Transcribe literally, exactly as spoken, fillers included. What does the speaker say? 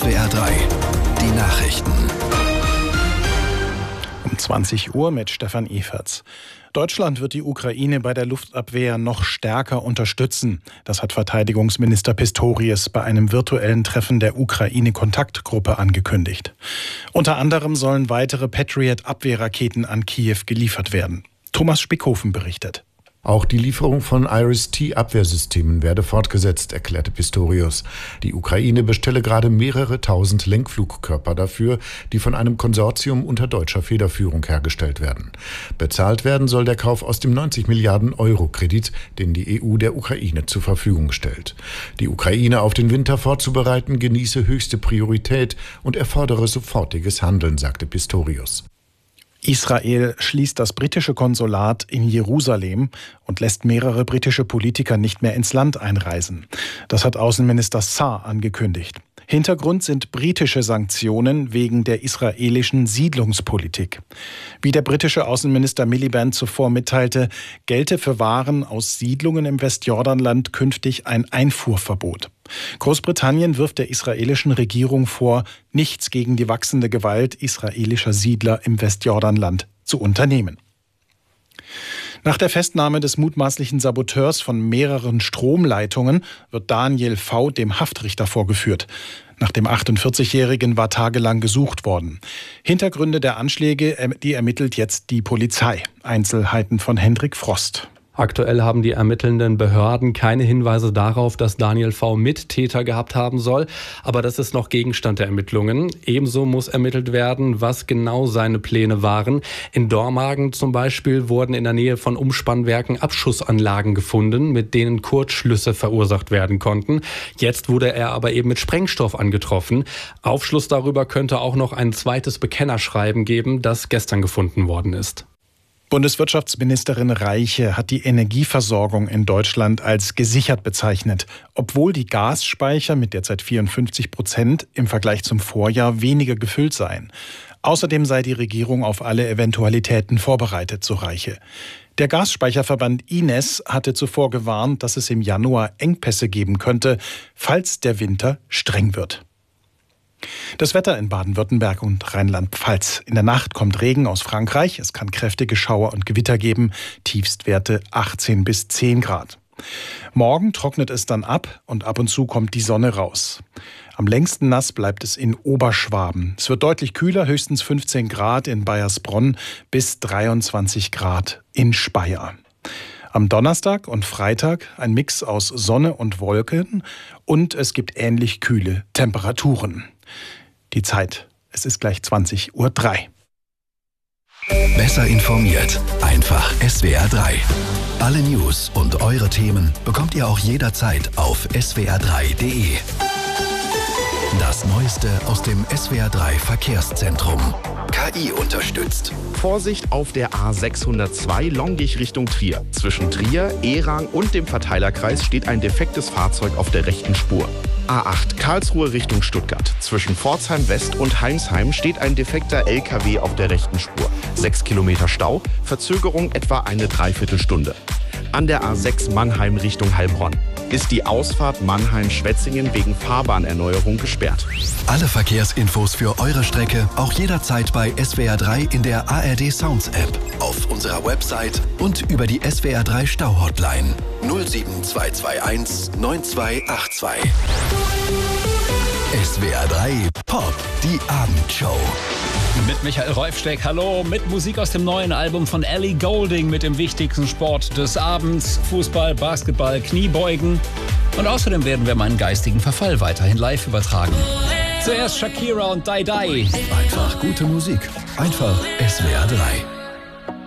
S W R drei, die Nachrichten. Um zwanzig Uhr mit Stefan Eferts. Deutschland wird die Ukraine bei der Luftabwehr noch stärker unterstützen. Das hat Verteidigungsminister Pistorius bei einem virtuellen Treffen der Ukraine-Kontaktgruppe angekündigt. Unter anderem sollen weitere Patriot-Abwehrraketen an Kiew geliefert werden. Thomas Spickhofen berichtet. Auch die Lieferung von Iris-T-Abwehrsystemen werde fortgesetzt, erklärte Pistorius. Die Ukraine bestelle gerade mehrere tausend Lenkflugkörper dafür, die von einem Konsortium unter deutscher Federführung hergestellt werden. Bezahlt werden soll der Kauf aus dem neunzig Milliarden Euro Kredit, den die E U der Ukraine zur Verfügung stellt. Die Ukraine auf den Winter vorzubereiten, genieße höchste Priorität und erfordere sofortiges Handeln, sagte Pistorius. Israel schließt das britische Konsulat in Jerusalem und lässt mehrere britische Politiker nicht mehr ins Land einreisen. Das hat Außenminister Saar angekündigt. Hintergrund sind britische Sanktionen wegen der israelischen Siedlungspolitik. Wie der britische Außenminister Miliband zuvor mitteilte, gelte für Waren aus Siedlungen im Westjordanland künftig ein Einfuhrverbot. Großbritannien wirft der israelischen Regierung vor, nichts gegen die wachsende Gewalt israelischer Siedler im Westjordanland zu unternehmen. Nach der Festnahme des mutmaßlichen Saboteurs von mehreren Stromleitungen wird Daniel V. dem Haftrichter vorgeführt. Nach dem achtundvierzigjährigen war tagelang gesucht worden. Hintergründe der Anschläge, die ermittelt jetzt die Polizei. Einzelheiten von Hendrik Frost. Aktuell haben die ermittelnden Behörden keine Hinweise darauf, dass Daniel V. Mittäter gehabt haben soll. Aber das ist noch Gegenstand der Ermittlungen. Ebenso muss ermittelt werden, was genau seine Pläne waren. In Dormagen zum Beispiel wurden in der Nähe von Umspannwerken Abschussanlagen gefunden, mit denen Kurzschlüsse verursacht werden konnten. Jetzt wurde er aber eben mit Sprengstoff angetroffen. Aufschluss darüber könnte auch noch ein zweites Bekennerschreiben geben, das gestern gefunden worden ist. Bundeswirtschaftsministerin Reiche hat die Energieversorgung in Deutschland als gesichert bezeichnet, obwohl die Gasspeicher mit derzeit vierundfünfzig Prozent im Vergleich zum Vorjahr weniger gefüllt seien. Außerdem sei die Regierung auf alle Eventualitäten vorbereitet, so Reiche. Der Gasspeicherverband I N E S hatte zuvor gewarnt, dass es im Januar Engpässe geben könnte, falls der Winter streng wird. Das Wetter in Baden-Württemberg und Rheinland-Pfalz. In der Nacht kommt Regen aus Frankreich. Es kann kräftige Schauer und Gewitter geben. Tiefstwerte achtzehn bis zehn Grad. Morgen trocknet es dann ab und ab und zu kommt die Sonne raus. Am längsten nass bleibt es in Oberschwaben. Es wird deutlich kühler, höchstens fünfzehn Grad in Baiersbronn bis dreiundzwanzig Grad in Speyer. Am Donnerstag und Freitag ein Mix aus Sonne und Wolken und es gibt ähnlich kühle Temperaturen. Die Zeit, es ist gleich zwanzig Uhr drei. Besser informiert, einfach S W R drei. Alle News und eure Themen bekommt ihr auch jederzeit auf S W R drei punkt de. Das Neueste aus dem S W R drei Verkehrszentrum. K I unterstützt. Vorsicht auf der A sechshundertzwei Longich Richtung Trier. Zwischen Trier, Erang und dem Verteilerkreis steht ein defektes Fahrzeug auf der rechten Spur. A acht Karlsruhe Richtung Stuttgart. Zwischen Pforzheim West und Heinsheim steht ein defekter L K W auf der rechten Spur. Sechs Kilometer Stau, Verzögerung etwa eine Dreiviertelstunde. An der A sechs Mannheim Richtung Heilbronn ist die Ausfahrt Mannheim-Schwetzingen wegen Fahrbahnerneuerung gesperrt. Alle Verkehrsinfos für eure Strecke auch jederzeit bei S W R drei in der A R D Sounds App, auf unserer Website und über die S W R drei Stau-Hotline null sieben zwei zwei eins neun zwei acht zwei. S W R drei Pop, die Abendshow. Mit Michael Reufsteck, hallo, mit Musik aus dem neuen Album von Ellie Goulding mit dem wichtigsten Sport des Abends, Fußball, Basketball, Kniebeugen. Und außerdem werden wir meinen geistigen Verfall weiterhin live übertragen. Zuerst Shakira und Die Die. Einfach gute Musik, einfach S W R drei.